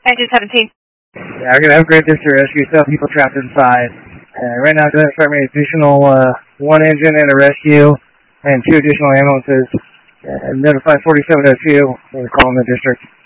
Engine 17. Yeah, we're going to upgrade this to rescue 7 people trapped inside. Right now, going to start an additional 1 engine and a rescue, and 2 additional ambulances. Notify 4702, we're calling the district.